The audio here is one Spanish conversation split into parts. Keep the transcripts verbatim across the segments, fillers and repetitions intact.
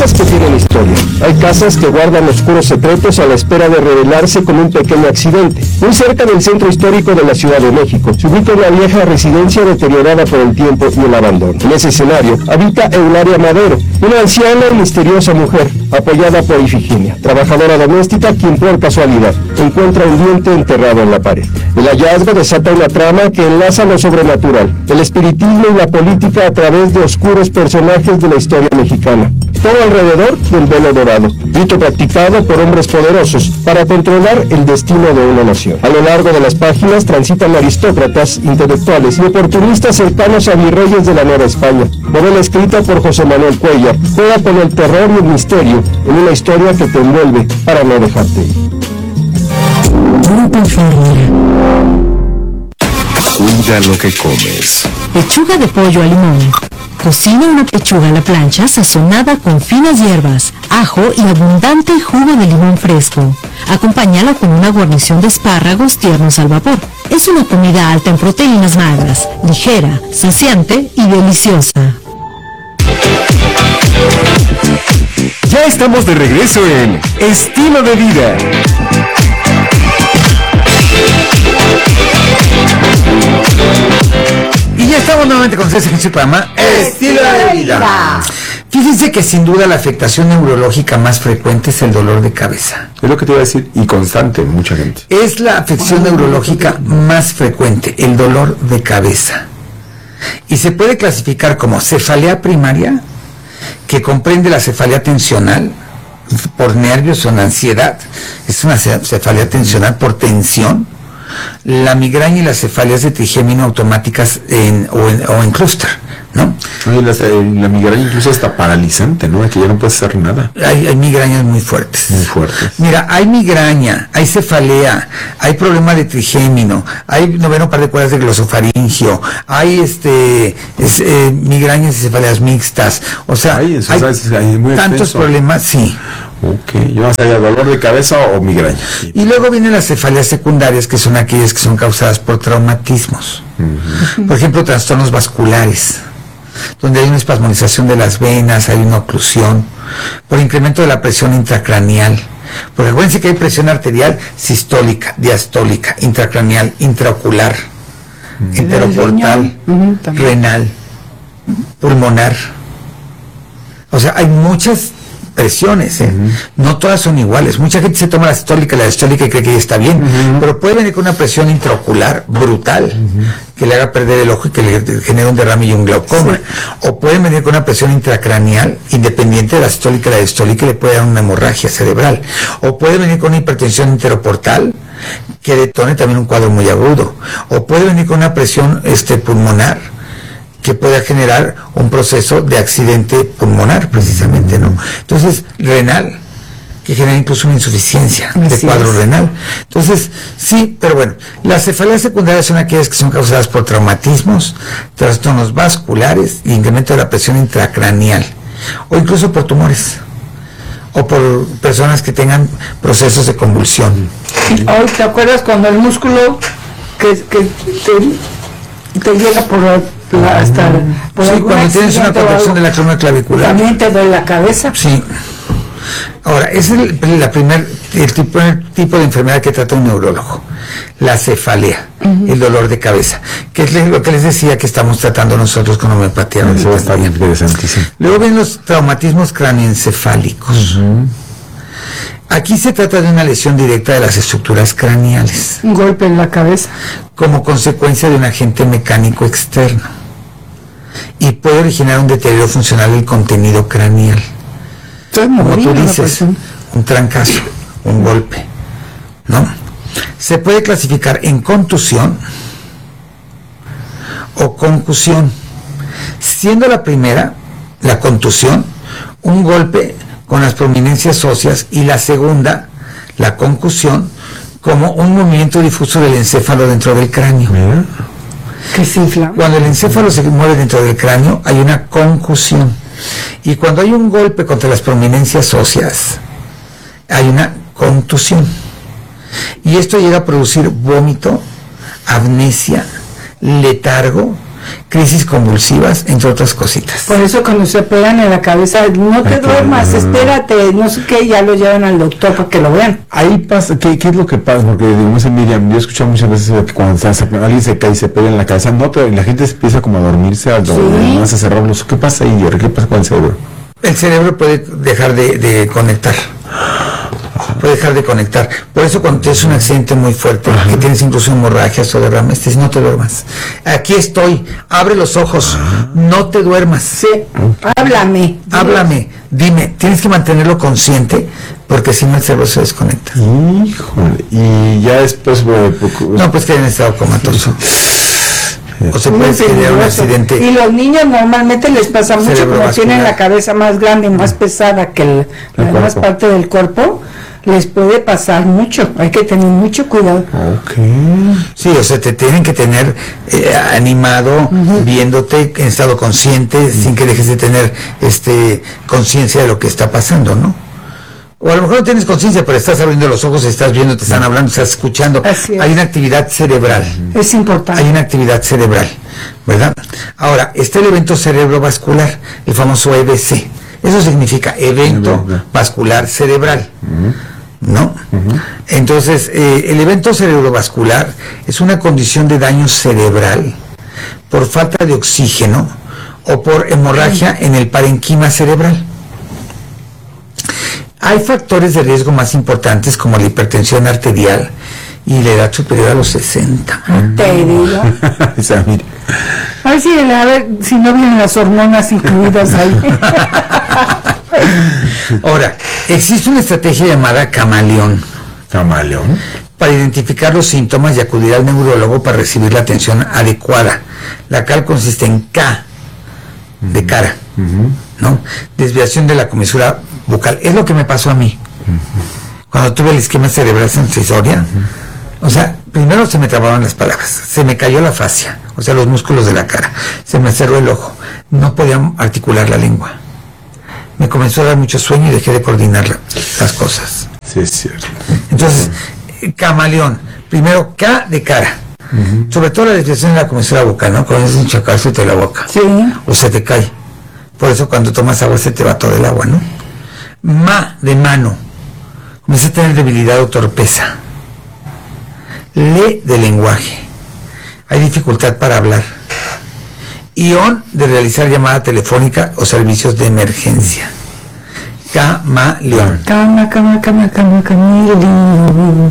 casas que tienen historia. Hay casas que guardan oscuros secretos a la espera de revelarse con un pequeño accidente. Muy cerca del centro histórico de la Ciudad de México se ubica una vieja residencia deteriorada por el tiempo y el abandono. En ese escenario habita Eulalia Madero, una anciana y misteriosa mujer, apoyada por Ifigenia, trabajadora doméstica, quien por casualidad encuentra un diente enterrado en la pared. El hallazgo desata una trama que enlaza lo sobrenatural, el espiritismo y la política a través de oscuros personajes de la historia mexicana. Todo alrededor del velo dorado, rito practicado por hombres poderosos para controlar el destino de una nación. A lo largo de las páginas transitan aristócratas, intelectuales y oportunistas cercanos a virreyes de la Nueva España. Novela escrita por José Manuel Cuellar, juega con el terror y el misterio en una historia que te envuelve para no dejarte ir. Cuida lo que comes. Pechuga de pollo a limón. Cocina una pechuga a la plancha sazonada con finas hierbas, ajo y abundante jugo de limón fresco. Acompáñala con una guarnición de espárragos tiernos al vapor. Es una comida alta en proteínas magras, ligera, saciante y deliciosa. Ya estamos de regreso en Estilo de Vida. Y ya estamos nuevamente con ustedes en su programa Estilo de Vida. Fíjense que sin duda la afectación neurológica más frecuente es el dolor de cabeza. Es lo que te iba a decir, y constante en mucha gente. Es la afección neurológica más frecuente, el dolor de cabeza. Y se puede clasificar como cefalea primaria, que comprende la cefalea tensional por nervios o en ansiedad. Es una cefalea tensional por tensión. La migraña y las cefaleas de trigémino automáticas en, o, en, o en clúster, ¿no? Oye, la, la migraña incluso está paralizante, ¿no? Que ya no puedes hacer nada. Hay, hay migrañas muy fuertes. Muy fuertes. Mira, hay migraña, hay cefalea, hay problema de trigémino, hay noveno par de cuerdas de glosofaringio, hay este es, eh, migrañas y cefaleas mixtas. O sea, Ay, eso, hay ¿sabes? Hay muy tantos extenso. problemas, sí. Ok, yo no sabía, dolor de cabeza o migraña. Y luego vienen las cefaleas secundarias, que son aquellas que son causadas por traumatismos. Uh-huh. Por ejemplo, trastornos vasculares, donde hay una espasmodización de las venas, hay una oclusión, por incremento de la presión intracraneal. Porque acuérdense que hay presión arterial sistólica, diastólica, intracraneal, intraocular, uh-huh. interoportal, uh-huh, renal, pulmonar. O sea, hay muchas presiones, ¿eh? Uh-huh. No todas son iguales. Mucha gente se toma la sistólica y la diastólica y cree que ya está bien, uh-huh. pero puede venir con una presión intraocular brutal, uh-huh. que le haga perder el ojo y que le genere un derrame y un glaucoma. Sí. O puede venir con una presión intracraneal independiente de la sistólica y la diastólica y le puede dar una hemorragia cerebral. O puede venir con una hipertensión interoportal que detone también un cuadro muy agudo. O puede venir con una presión este, pulmonar que pueda generar un proceso de accidente pulmonar, precisamente, ¿no? Entonces, renal, que genera incluso una insuficiencia de Así cuadro es. renal. Entonces, sí, pero bueno, las cefaleas secundarias son aquellas que son causadas por traumatismos, trastornos vasculares y incremento de la presión intracraneal, o incluso por tumores, o por personas que tengan procesos de convulsión. Hoy, ¿te acuerdas cuando el músculo que, que te, te llega por la, la, hasta por sí, cuando tienes una contracción de la columna clavicular? ¿También te duele la cabeza? Sí. Ahora, ese es el, la primer, el tipo, el tipo de enfermedad que trata un neurólogo, la cefalea, uh-huh. el dolor de cabeza, que es lo que les decía que estamos tratando nosotros con homeopatía. Eso va a estar interesantísimo. Luego vienen los traumatismos cráneoencefálicos. Uh-huh. Aquí se trata de una lesión directa de las estructuras craneales. Un golpe en la cabeza. Como consecuencia de un agente mecánico externo. Y puede originar un deterioro funcional del contenido craneal. Como tú dices, un trancazo, un golpe, ¿no? Se puede clasificar en contusión o concusión, siendo la primera, la contusión, un golpe con las prominencias óseas, y la segunda, la concusión, como un movimiento difuso del encéfalo dentro del cráneo. ¿Qué se inflama? Cuando el encéfalo se mueve dentro del cráneo, hay una concusión. Y cuando hay un golpe contra las prominencias óseas, hay una contusión. Y esto llega a producir vómito, amnesia, letargo, crisis convulsivas, entre otras cositas. Por eso cuando se pegan en la cabeza, no te Ay, duermas, claro. espérate, no sé qué, ya lo llevan al doctor para que lo vean. Ahí pasa, ¿qué, ¿qué es lo que pasa? Porque digamos en Miriam, yo he escuchado muchas veces que cuando se hace- alguien se cae y se pega en la cabeza, no, pero la gente se empieza como a dormirse, a dormir, a cerrar los ojos. ¿Qué pasa ahí, Jerry? ¿Qué pasa con el cerebro? El cerebro puede dejar de, de conectar. Puede dejar de conectar. Por eso cuando tienes un accidente muy fuerte, Ajá. que tienes incluso hemorragias o derrames, te dicen, no te duermas. Aquí estoy, abre los ojos, Ajá. no te duermas. Sí, háblame. Háblame, dime, tienes que mantenerlo consciente, porque si no el cerebro se desconecta. Híjole, y ya después... Bueno, poco, no, pues que en estado comatoso. O se puede generar un accidente. Y los niños normalmente les pasa mucho, como tienen la cabeza más grande y más pesada que el, la demás parte del cuerpo, les puede pasar mucho. Hay que tener mucho cuidado. Okay. Sí, o sea, te tienen que tener eh, animado, uh-huh. viéndote en estado consciente, uh-huh. sin que dejes de tener este conciencia de lo que está pasando, ¿no? O a lo mejor no tienes conciencia, pero estás abriendo los ojos, estás viendo, te están hablando, estás escuchando. Hay una actividad cerebral. Es importante. Hay una actividad cerebral, ¿verdad? Ahora, está el evento cerebrovascular, el famoso E V C. Eso significa evento vascular cerebral, ¿no? Entonces, eh, el evento cerebrovascular es una condición de daño cerebral por falta de oxígeno o por hemorragia en el parenquima cerebral. Hay factores de riesgo más importantes como la hipertensión arterial y la edad superior a los sesenta. Te digo. O sea, mire. A ver si, a ver si no vienen las hormonas incluidas ahí. Ahora, existe una estrategia llamada camaleón. ¿Camaleón? Para identificar los síntomas y acudir al neurólogo para recibir la atención adecuada. La cual consiste en K, de cara, uh-huh. ¿no? Desviación de la comisura bucal. Es lo que me pasó a mí. Uh-huh. Cuando tuve el esquema cerebral sensoria, uh-huh. o sea, primero se me trabaron las palabras, se me cayó la fascia, o sea, los músculos de la cara, se me cerró el ojo, no podía articular la lengua. Me comenzó a dar mucho sueño y dejé de coordinar la, las cosas. Sí, es cierto. Entonces, uh-huh. camaleón, primero K de cara. Uh-huh. Sobre todo la desviación de la comisura bucal, ¿no? Cuando es un chacarse de la boca. Sí. O se te cae. Por eso cuando tomas agua se te va todo el agua, ¿no? Ma de mano. Comienza a tener debilidad o torpeza. Le de lenguaje. Hay dificultad para hablar. Ion de realizar llamada telefónica o servicios de emergencia. Camaleón. Cama, cama, cama, cama, cama.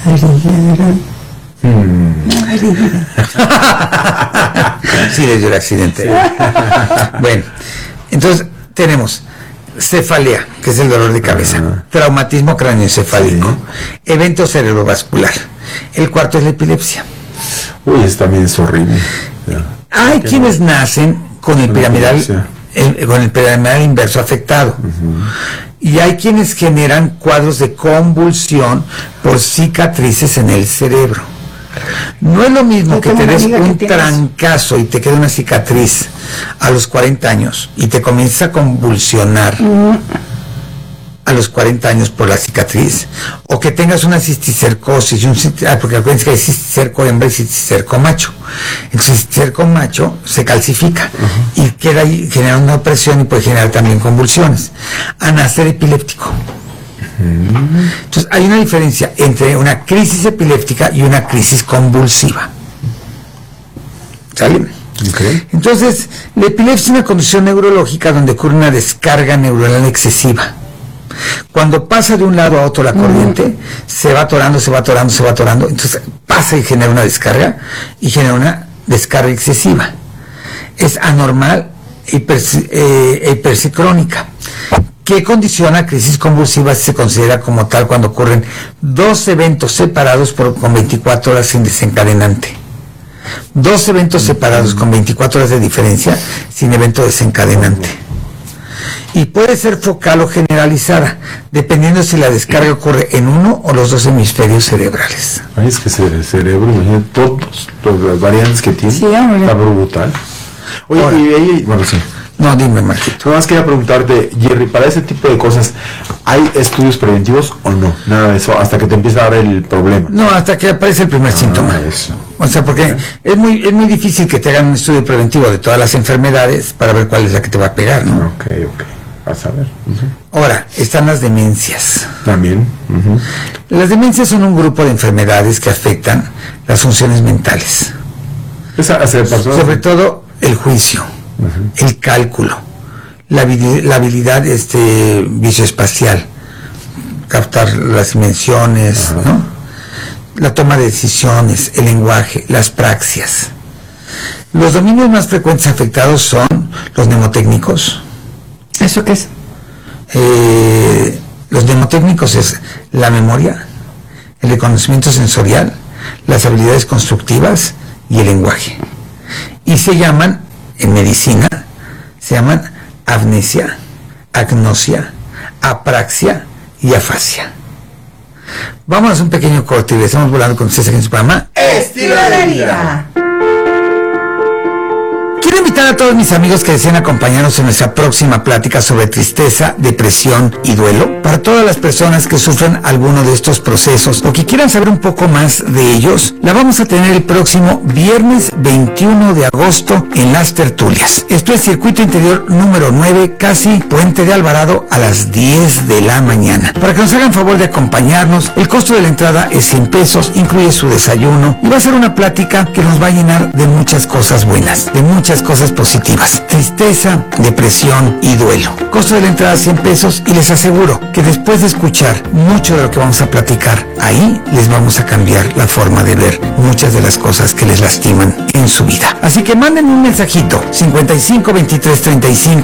Sí, le dio el accidente. Sí. Bueno, entonces tenemos cefalea, que es el dolor de cabeza, uh-huh. traumatismo craneoencefálico, sí. evento cerebrovascular. El cuarto es la epilepsia. Uy, eso también es horrible. Ya. Hay ¿Qué quienes no? nacen con el piramidal, el, con el piramidal inverso afectado. Uh-huh. Y hay quienes generan cuadros de convulsión por cicatrices en el cerebro. No es lo mismo que te des un trancazo y te quede una cicatriz a los cuarenta años y te comienza a convulsionar mm. a los cuarenta años por la cicatriz, o que tengas una cisticercosis, un, ah, porque acuérdense que hay cisticerco hembra y cisticerco macho. El cisticerco macho se calcifica uh-huh. y queda ahí, genera una opresión y puede generar también convulsiones. A nacer epiléptico. Entonces hay una diferencia entre una crisis epiléptica y una crisis convulsiva. ¿Sale? Okay. Entonces, la epilepsia es una condición neurológica donde ocurre una descarga neuronal excesiva. Cuando pasa de un lado a otro la corriente, mm. se va atorando, se va atorando, se va atorando, entonces pasa y genera una descarga y genera una descarga excesiva. Es anormal e hiper, eh, hipersicrónica. ¿Qué condiciona crisis convulsiva? Se considera como tal cuando ocurren dos eventos separados por, con veinticuatro horas sin desencadenante. Dos eventos separados con veinticuatro horas de diferencia sin evento desencadenante. Y puede ser focal o generalizada, dependiendo si la descarga ocurre en uno o los dos hemisferios cerebrales. Ay, es que el cerebro, imagínate, todos, todas las variantes que tiene, sí, está brutal. Oye, Ahora, y, y, bueno, sí. No, dime, Marquito. Nada más quería preguntarte, Jerry, para ese tipo de cosas, ¿Hay estudios preventivos o no? Nada de eso, hasta que te empieza a dar el problema. No, hasta que aparece el primer ah, síntoma. Eso. O sea, porque es muy es muy difícil que te hagan un estudio preventivo de todas las enfermedades para ver cuál es la que te va a pegar, ¿no? Ok, ok. Vas a ver. Uh-huh. Ahora, están las demencias. También. Uh-huh. Las demencias son un grupo de enfermedades que afectan las funciones mentales. Esa hace personas. Sobre todo el juicio, uh-huh. el cálculo, la, habil- la habilidad este, visoespacial, captar las dimensiones, uh-huh. ¿no? La toma de decisiones, el lenguaje, las praxias. Los dominios más frecuentes afectados son los mnemotécnicos. ¿Eso qué es? Eh, los mnemotécnicos es la memoria, el reconocimiento sensorial, las habilidades constructivas y el lenguaje. Y se llaman, en medicina, se llaman amnesia, agnosia, apraxia y afasia. Vamos a hacer un pequeño corte y le estamos volando con ustedes aquí en su programa Estilo de Vida. Quiero invitar a todos mis amigos que deseen acompañarnos en nuestra próxima plática sobre tristeza, depresión y duelo. Para todas las personas que sufren alguno de estos procesos o que quieran saber un poco más de ellos, la vamos a tener el próximo viernes veintiuno de agosto en Las Tertulias. Esto es Circuito Interior número nueve, casi Puente de Alvarado, a las diez de la mañana. Para que nos hagan favor de acompañarnos, el costo de la entrada es cien pesos, incluye su desayuno y va a ser una plática que nos va a llenar de muchas cosas buenas, de muchas cosas positivas: tristeza, depresión y duelo. Costo de la entrada cien pesos, y les aseguro que después de escuchar mucho de lo que vamos a platicar ahí, les vamos a cambiar la forma de ver muchas de las cosas que les lastiman en su vida. Así que manden un mensajito cincuenta y cinco veintitrés treinta y cinco